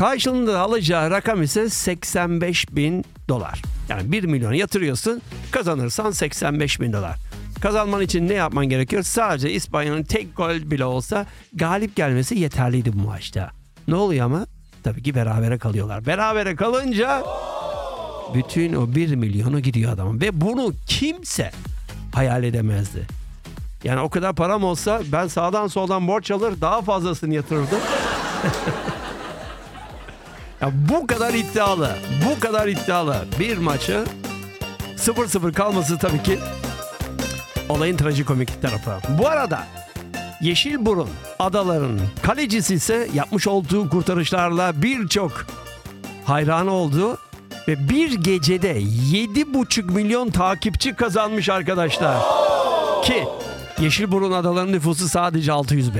Karşılığında alacağı rakam ise $85.000. Yani 1 milyon yatırıyorsun, kazanırsan $85.000. Kazanman için ne yapman gerekiyor? Sadece İspanya'nın tek gol bile olsa galip gelmesi yeterliydi bu maçta. Ne oluyor ama? Tabii ki berabere kalıyorlar. Berabere kalınca bütün o 1 milyonu gidiyor adamın. Ve bunu kimse hayal edemezdi. Yani o kadar param olsa ben sağdan soldan borç alır daha fazlasını yatırırdım. Ya bu kadar iddialı bir maçı 0-0 kalması tabii ki olayın trajikomik tarafı. Bu arada Yeşilburun adaların kalecisi ise yapmış olduğu kurtarışlarla birçok hayranı oldu ve bir gecede 7,5 milyon takipçi kazanmış arkadaşlar. Ki Yeşilburun adalarının nüfusu sadece 600 bin.